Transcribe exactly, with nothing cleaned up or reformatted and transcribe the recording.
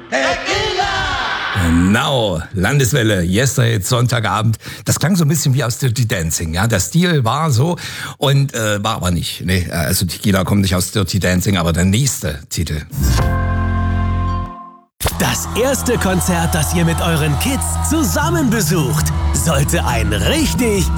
Genau, Landeswelle, Yesterday, Sonntagabend. Das klang so ein bisschen wie aus Dirty Dancing, ja. Der Stil war so und äh, war aber nicht. Nee, also Tequila kommt nicht aus Dirty Dancing, aber der nächste Titel. Das erste Konzert, das ihr mit euren Kids zusammen besucht, sollte ein richtig